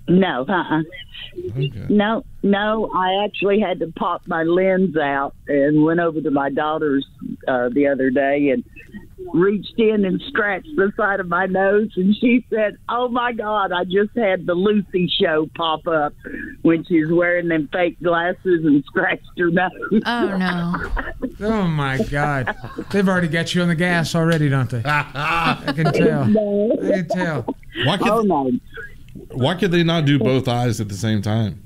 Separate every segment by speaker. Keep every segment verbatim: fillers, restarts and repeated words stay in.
Speaker 1: No, uh-uh.
Speaker 2: Okay.
Speaker 1: No, no. I actually had to pop my lens out and went over to my daughter's uh, the other day and reached in and scratched the side of my nose, and she said, "Oh my God, I just had the Lucy show pop up," when she's wearing them fake glasses and scratched her nose.
Speaker 3: Oh no!
Speaker 4: Oh my God, they've already got you on the gas already, don't they? I can tell.
Speaker 1: No.
Speaker 4: I can tell.
Speaker 2: Why could,
Speaker 1: Oh no.
Speaker 2: why could they not do both eyes at the same time?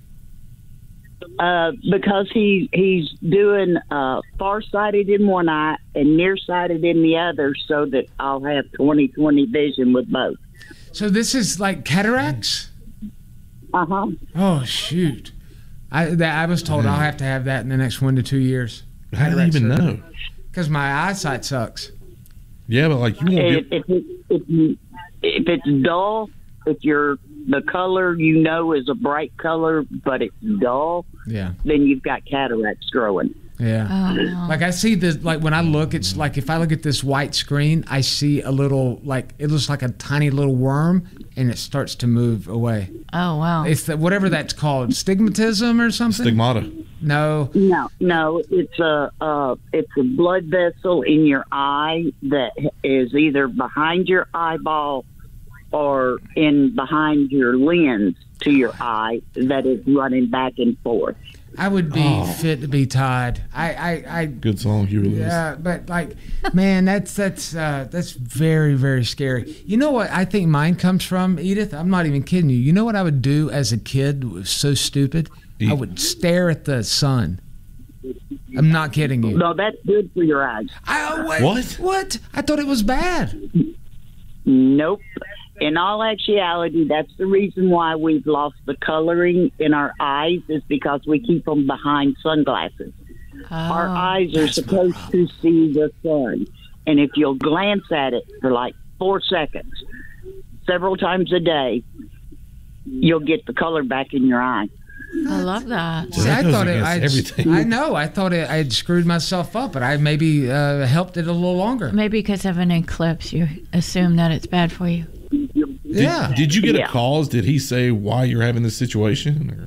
Speaker 1: Uh, because he he's doing uh, farsighted in one eye and nearsighted in the other, so that I'll have twenty twenty vision with both.
Speaker 4: So this is like cataracts?
Speaker 1: Uh huh.
Speaker 4: Oh shoot! I that, I was told I'll have to have that in the next one to two years.
Speaker 2: How do they even know?
Speaker 4: Because my eyesight sucks.
Speaker 2: Yeah, but like you won't
Speaker 1: If,
Speaker 2: get.
Speaker 1: if, it, if, you- if it's dull, if you're the color you know is a bright color, but it's dull,
Speaker 4: Yeah.
Speaker 1: then you've got cataracts growing.
Speaker 4: Yeah.
Speaker 3: Oh no!
Speaker 4: Like I see this, like when I look, it's like if I look at this white screen, I see a little, like it looks like a tiny little worm, and it starts to move away.
Speaker 3: Oh wow!
Speaker 4: It's the, whatever that's called, stigmatism or something.
Speaker 2: Stigmata.
Speaker 4: No.
Speaker 1: No, no, it's a uh, it's a blood vessel in your eye that is either behind your eyeball or in behind your lens to your eye that is running back and forth.
Speaker 4: I would be
Speaker 2: Oh.
Speaker 4: fit to be tied. I, I, I
Speaker 2: Good song, Huey Lewis.
Speaker 4: yeah, but like, man, that's that's uh, that's very very scary. You know what I think mine comes from, Edith? I'm not even kidding you. You know what I would do as a kid that was so stupid?
Speaker 2: Eat.
Speaker 4: I would stare at the sun. I'm not kidding you.
Speaker 1: No, that's good for your eyes.
Speaker 4: I, oh, wait,
Speaker 2: What?
Speaker 4: What? I thought it was bad.
Speaker 1: Nope. In all actuality, that's the reason why we've lost the coloring in our eyes, is because we keep them behind sunglasses. Our
Speaker 3: Oh.
Speaker 1: eyes are
Speaker 4: that's my
Speaker 1: supposed to see the sun. And if you'll glance at it for like four seconds, several times a day, you'll get the color back in your eye.
Speaker 3: I love that.
Speaker 2: So
Speaker 4: See,
Speaker 2: that
Speaker 4: I
Speaker 2: goes
Speaker 4: thought it.
Speaker 2: against
Speaker 4: I'd,
Speaker 2: everything.
Speaker 4: I know. I thought it, I had screwed myself up, but I maybe uh, helped it a little longer.
Speaker 3: Maybe because of an eclipse, you assume that it's bad for you.
Speaker 2: Did,
Speaker 4: Yeah.
Speaker 2: Did you get
Speaker 1: Yeah.
Speaker 2: a cause? Did he say why you're having this situation? Or?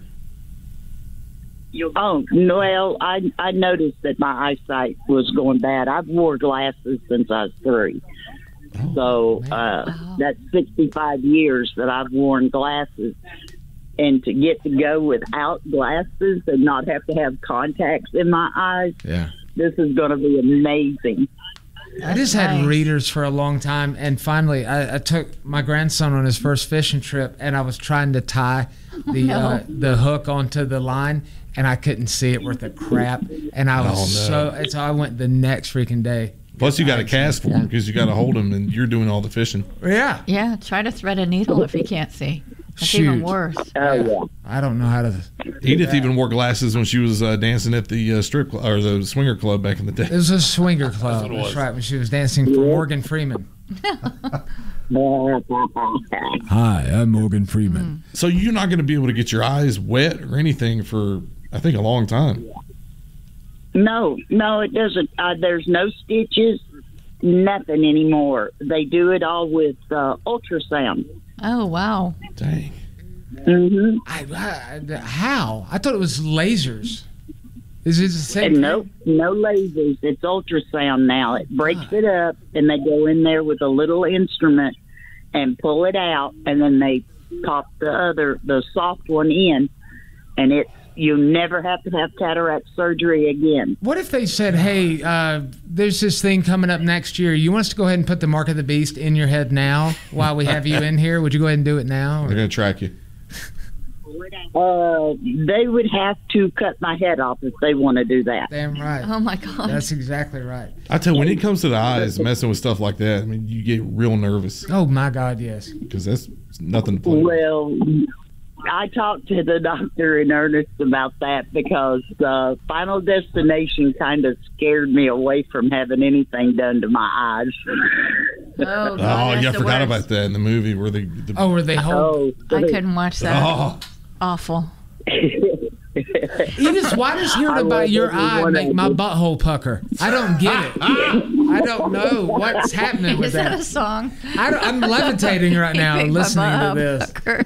Speaker 1: Oh, well, I, I noticed that my eyesight was going bad. I've wore glasses since I was three. So uh,
Speaker 3: Wow.
Speaker 1: that's sixty-five years that I've worn glasses. And to get to go without glasses and not have to have contacts in my eyes,
Speaker 4: Yeah.
Speaker 1: this is going to be amazing.
Speaker 4: I just had
Speaker 3: nice.
Speaker 4: readers for a long time, and finally, I, I took my grandson on his first fishing trip, and I was trying to tie the
Speaker 3: no.
Speaker 4: uh, the hook onto the line, and I couldn't see it worth a crap, and I was
Speaker 2: Oh, no.
Speaker 4: so. And so I went the next freaking day.
Speaker 2: Plus, you got a cast for him because you got to hold him, and you're doing all the fishing.
Speaker 4: Yeah.
Speaker 3: Yeah, try to thread a needle if you can't see. That's
Speaker 4: Shoot.
Speaker 3: even worse.
Speaker 1: Oh, yeah.
Speaker 4: I don't know how to.
Speaker 2: Edith even wore glasses when she was uh, dancing at the uh, strip cl- or the swinger club back in the day.
Speaker 4: It was a swinger club.
Speaker 2: what it
Speaker 4: That's
Speaker 2: was.
Speaker 4: right. When she was dancing for Morgan Freeman. Hi, I'm Morgan Freeman.
Speaker 2: So you're not going to be able to get your eyes wet or anything for, I think, a long time.
Speaker 1: No, no, it doesn't. Uh, there's no stitches, nothing anymore. They do it all with uh, ultrasound.
Speaker 3: Oh, wow.
Speaker 2: Dang.
Speaker 1: Mm-hmm.
Speaker 4: I, I, how? I thought it was lasers. Is it the same?
Speaker 1: And no, no lasers. It's ultrasound now. It breaks it up, and they go in there with a little instrument and pull it out, and then they pop the other, the soft one in, and it's you never have to have cataract surgery again.
Speaker 4: What if they said, hey, uh, there's this thing coming up next year. You want us to go ahead and put the mark of the beast in your head now while we have you in here? Would you go ahead and do it now?
Speaker 2: They're
Speaker 4: Or?
Speaker 2: going to track you.
Speaker 1: Uh, they would have to cut my head off if they want to do that.
Speaker 4: Damn right.
Speaker 3: Oh, my God.
Speaker 4: That's exactly right.
Speaker 2: I tell you, when it comes to the eyes, messing with stuff like that, I mean, you get real nervous
Speaker 4: Oh, my God, yes.
Speaker 2: because that's nothing to play with.
Speaker 1: Well, I talked to the doctor in earnest about that because uh, Final Destination kind of scared me away from having anything done to my eyes.
Speaker 3: Oh,
Speaker 2: Oh,
Speaker 3: God,
Speaker 2: yeah, I
Speaker 3: that's the
Speaker 2: forgot
Speaker 3: worst.
Speaker 2: about that in the movie where they. The,
Speaker 4: Oh, were they hold?
Speaker 1: Oh,
Speaker 3: I couldn't watch that.
Speaker 2: oh,
Speaker 3: Awful.
Speaker 4: Edith, why does hearing
Speaker 1: I
Speaker 4: about
Speaker 1: love
Speaker 4: your
Speaker 1: every
Speaker 4: eye
Speaker 1: one
Speaker 4: make
Speaker 1: of
Speaker 4: my
Speaker 1: them.
Speaker 4: butthole pucker? I don't get it. I don't know what's happening with
Speaker 3: Is that
Speaker 4: that.
Speaker 3: a song?
Speaker 4: I don't, I'm levitating right now
Speaker 3: Make my
Speaker 4: listening to
Speaker 3: butt
Speaker 4: this.
Speaker 3: pucker.